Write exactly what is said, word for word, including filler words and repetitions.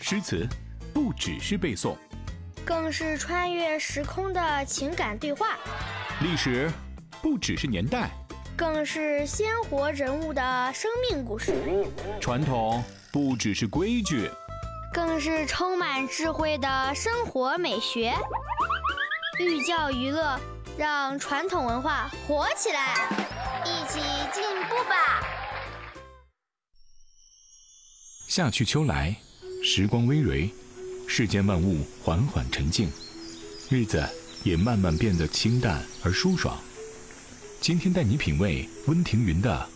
诗词不只是背诵， 更是穿越时空的情感对话； 历史不只是年代， 更是鲜活人物的生命故事； 传统不只是规矩， 更是充满智慧的生活美学。寓教于乐，让传统文化活起来，一起进步吧！ 夏去秋来，时光微蕤，世间万物缓缓沉静，日子也慢慢变得清淡而舒爽。今天带你品味温庭筠的